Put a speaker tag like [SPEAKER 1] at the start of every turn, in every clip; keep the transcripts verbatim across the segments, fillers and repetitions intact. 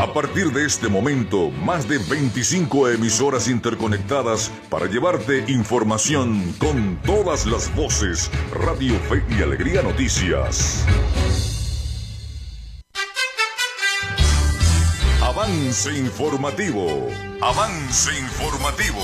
[SPEAKER 1] A partir de este momento, más de veinticinco emisoras interconectadas para llevarte información con todas las voces. Radio Fe y Alegría Noticias. Avance informativo. Avance informativo.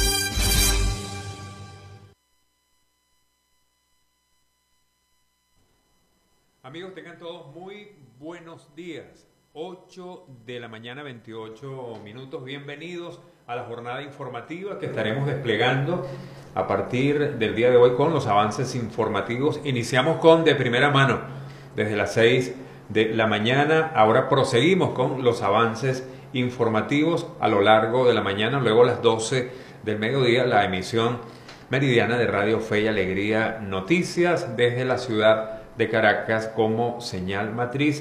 [SPEAKER 2] Amigos, tengan todos muy buenos días. ocho de la mañana, veintiocho minutos. Bienvenidos a la jornada informativa que estaremos desplegando a partir del día de hoy con los avances informativos. Iniciamos con de primera mano desde las seis de la mañana. Ahora proseguimos con los avances informativos a lo largo de la mañana. Luego a las doce del mediodía, la emisión meridiana de Radio Fe y Alegría Noticias desde la ciudad de Caracas como señal matriz,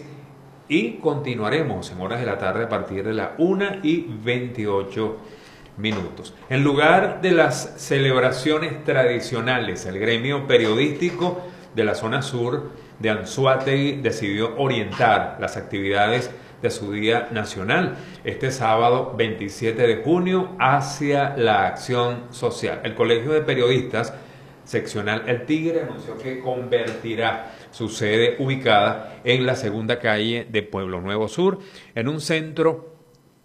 [SPEAKER 2] y continuaremos en horas de la tarde a partir de la una y veintiocho minutos. En lugar de las celebraciones tradicionales, el gremio periodístico de la zona sur de Anzoátegui decidió orientar las actividades de su Día Nacional este sábado veintisiete de junio hacia la acción social. El Colegio de Periodistas seccional El Tigre anunció que convertirá su sede ubicada en la segunda calle de Pueblo Nuevo Sur en un centro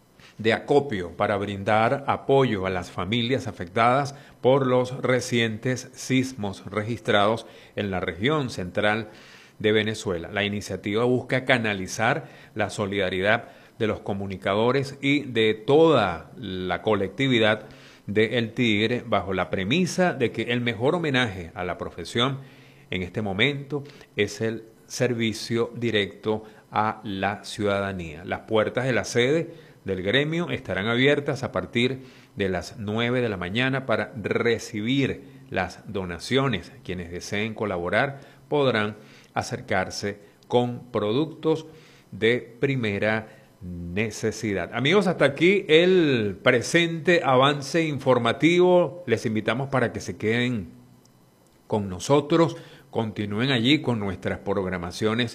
[SPEAKER 2] de acopio para brindar apoyo a las familias afectadas por los recientes sismos registrados en la región central de Venezuela. La iniciativa busca canalizar la solidaridad de los comunicadores y de toda la colectividad de El Tigre bajo la premisa de que el mejor homenaje a la profesión en este momento es el servicio directo a la ciudadanía. Las puertas de la sede del gremio estarán abiertas a partir de las nueve de la mañana para recibir las donaciones. Quienes deseen colaborar podrán acercarse con productos de primera necesidad. Amigos, hasta aquí el presente avance informativo. Les invitamos para que se queden con nosotros, continúen allí con nuestras programaciones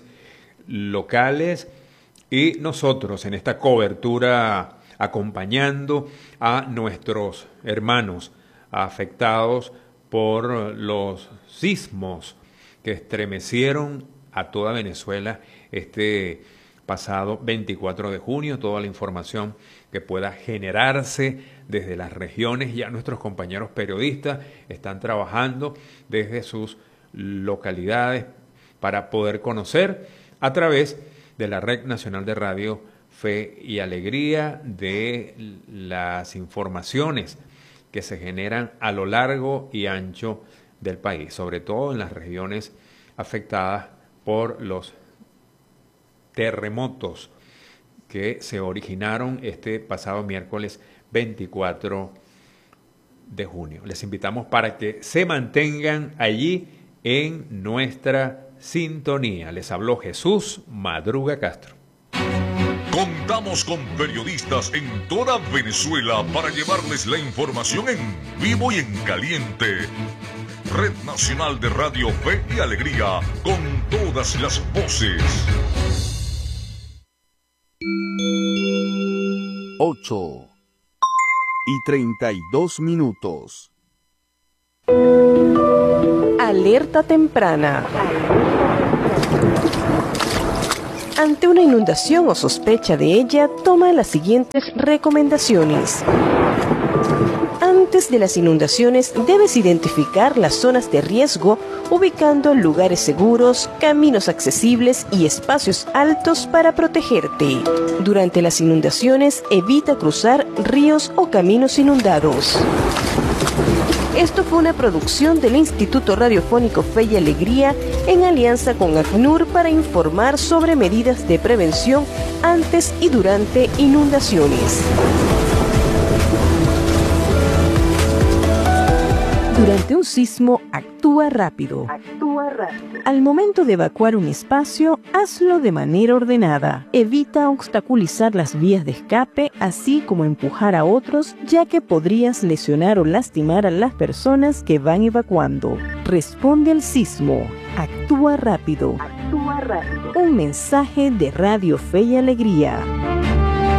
[SPEAKER 2] locales y nosotros en esta cobertura acompañando a nuestros hermanos afectados por los sismos que estremecieron a toda Venezuela este pasado veinticuatro de junio. Toda la información que pueda generarse desde las regiones, ya nuestros compañeros periodistas están trabajando desde sus localidades para poder conocer a través de la Red Nacional de Radio Fe y Alegría de las informaciones que se generan a lo largo y ancho del país, sobre todo en las regiones afectadas por los terremotos que se originaron este pasado miércoles veinticuatro de junio. Les invitamos para que se mantengan allí en nuestra sintonía. Les habló Jesús Madruga Castro.
[SPEAKER 1] Contamos con periodistas en toda Venezuela para llevarles la información en vivo y en caliente. Red Nacional de Radio Fe y Alegría, con todas las voces.
[SPEAKER 3] ocho y treinta y dos minutos.
[SPEAKER 4] Alerta temprana. Ante una inundación o sospecha de ella, toma las siguientes recomendaciones. Antes de las inundaciones, debes identificar las zonas de riesgo, ubicando lugares seguros, caminos accesibles y espacios altos para protegerte. Durante las inundaciones, evita cruzar ríos o caminos inundados. Esto fue una producción del Instituto Radiofónico Fe y Alegría en alianza con ACNUR para informar sobre medidas de prevención antes y durante inundaciones. Durante un sismo, actúa rápido. Actúa rápido. Al momento de evacuar un espacio, hazlo de manera ordenada. Evita obstaculizar las vías de escape, así como empujar a otros, ya que podrías lesionar o lastimar a las personas que van evacuando. Responde al sismo. Actúa rápido. Actúa rápido. Un mensaje de Radio Fe y Alegría.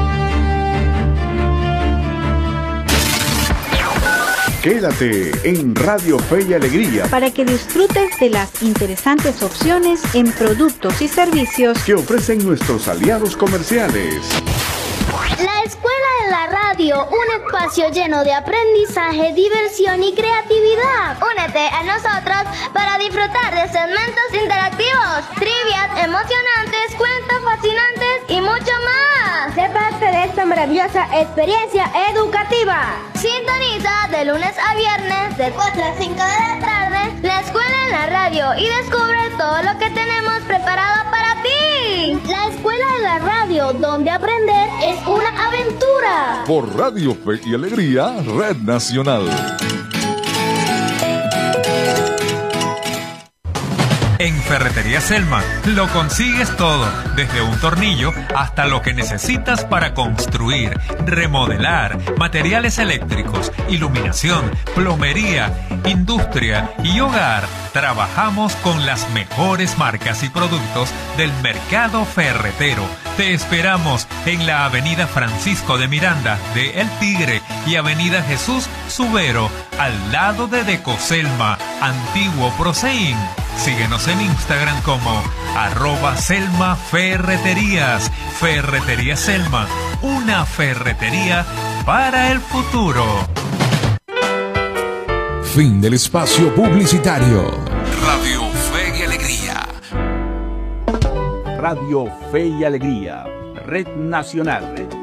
[SPEAKER 3] Quédate en Radio Fe y Alegría
[SPEAKER 5] para que disfrutes de las interesantes opciones en productos y servicios
[SPEAKER 3] que ofrecen nuestros aliados comerciales.
[SPEAKER 6] La Escuela de la Radio, un espacio lleno de aprendizaje, diversión y creatividad. Únete a nosotros para disfrutar de segmentos interactivos, trivias emocionantes, cuentos fascinantes y mucho más.
[SPEAKER 7] Sé parte de esta maravillosa experiencia educativa.
[SPEAKER 6] Sintoniza de lunes a viernes de cuatro a cinco de la tarde la Escuela en la Radio y descubre todo lo que tenemos preparado para ti. La Escuela de la Radio, donde aprender es una aventura.
[SPEAKER 1] Por Radio Fe y Alegría, Red Nacional.
[SPEAKER 2] En Ferretería Selma lo consigues todo, desde un tornillo hasta lo que necesitas para construir, remodelar, materiales eléctricos, iluminación, plomería, industria y hogar. Trabajamos con las mejores marcas y productos del mercado ferretero. Te esperamos en la Avenida Francisco de Miranda de El Tigre y Avenida Jesús Subero, al lado de Decoselma, antiguo Proseín. Síguenos en Instagram como arroba Selma Ferreterías. Ferretería Selma, una ferretería para el futuro.
[SPEAKER 8] Fin del espacio publicitario.
[SPEAKER 1] Radio Fe y Alegría.
[SPEAKER 3] Radio Fe y Alegría, Red Nacional.